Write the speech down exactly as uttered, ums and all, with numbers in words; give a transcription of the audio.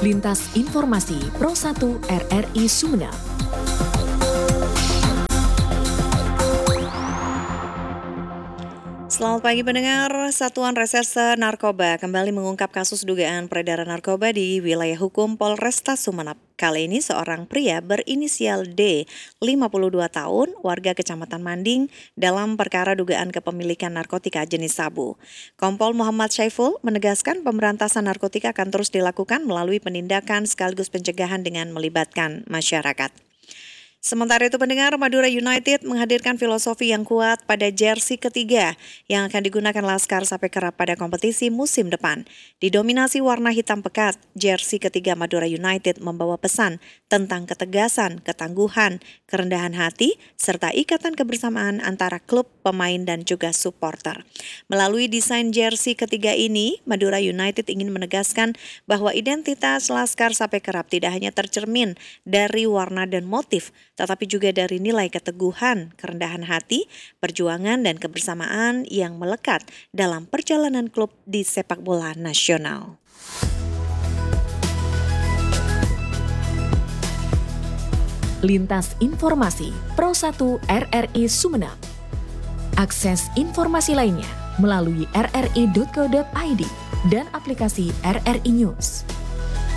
Lintas Informasi Pro satu R R I Sumeneb. Selamat pagi pendengar, Satuan Reserse Narkoba kembali mengungkap kasus dugaan peredaran narkoba di wilayah hukum Polresta Sumeneb. Kali ini seorang pria berinisial D, lima puluh dua tahun, warga Kecamatan Manding, dalam perkara dugaan kepemilikan narkotika jenis sabu. Kompol Muhammad Syaiful menegaskan pemberantasan narkotika akan terus dilakukan melalui penindakan sekaligus pencegahan dengan melibatkan masyarakat. Sementara itu pendengar, Madura United menghadirkan filosofi yang kuat pada jersey ketiga yang akan digunakan Laskar sampai kerap pada kompetisi musim depan. Didominasi warna hitam pekat, jersey ketiga Madura United membawa pesan tentang ketegasan, ketangguhan, kerendahan hati, serta ikatan kebersamaan antara klub, pemain, dan juga supporter. Melalui desain jersey ketiga ini, Madura United ingin menegaskan bahwa identitas Laskar sampai kerap tidak hanya tercermin dari warna dan motif, tetapi juga dari nilai keteguhan, kerendahan hati, perjuangan, dan kebersamaan yang melekat dalam perjalanan klub di sepak bola nasional. Lintas Informasi Pro satu R R I Sumeneb. Akses informasi lainnya melalui r r i dot co dot i d dan aplikasi R R I News.